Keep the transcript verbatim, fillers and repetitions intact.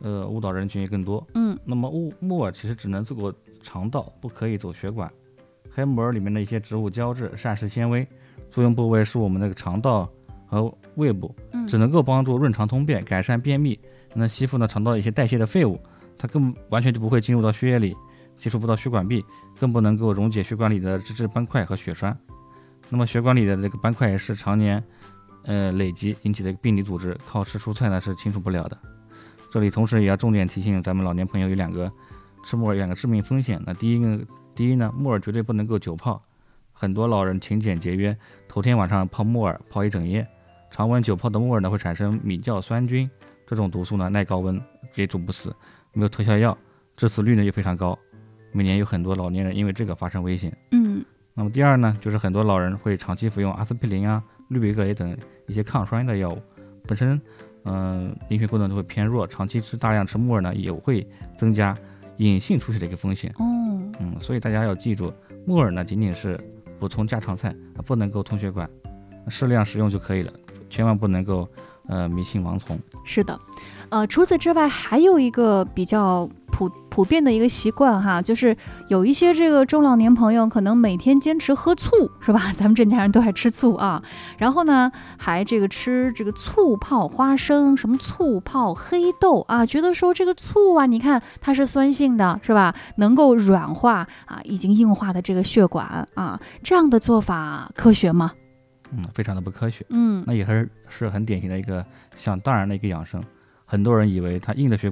呃误导人群也更多。 嗯， 那么木木耳其实只能走过肠道，不可以走血管。黑木耳里面的一些植物胶质、膳食纤维，作用部位是我们那个肠道和胃部，只能够帮助润肠通便、改善便秘，那吸附呢肠道一些代谢的废物，它更完全就不会进入到血液里，接触不到血管壁，更不能够溶解血管里的脂质斑块和血栓。那么血管里的这个斑块也是常年呃累积引起的病理组织，靠吃蔬菜呢是清除不了的。这里同时也要重点提醒咱们老年朋友有两个吃木耳有两个致命风险。那第一个第一呢，木耳绝对不能够久泡，很多老人勤俭节约，头天晚上泡木耳泡一整夜，常温久泡的木耳呢会产生米酵酸菌，这种毒素呢耐高温也煮不死，没有特效药，致死率呢又非常高，每年有很多老年人因为这个发生危险。 嗯， 那么第二呢，就是很多老人会长期服用阿司匹林啊、氯吡格雷等一些抗衰的药物，本身嗯、呃、凝血功能都会偏弱，长期吃大量吃木耳呢也会增加隐性出血的一个风险。 哦， 嗯，所以大家要记住，木耳呢仅仅是补充家常菜，不能够通血管，适量食用就可以了，千万不能够呃迷信盲从。 是的，呃，除此之外还有一个比较普普遍的一个习惯哈，就是有一些这个中老年朋友可能每天坚持喝醋，是吧？咱们这家人都爱吃醋啊，然后呢还这个吃这个醋泡花生，什么醋泡黑豆啊，觉得说这个醋啊，你看它是酸性的，是吧？能够软化啊已经硬化的这个血管啊，这样的做法科学吗？ 嗯，非常的不科学。 嗯， 那也是是很典型的一个想当然的一个养生。很多人以为它硬的血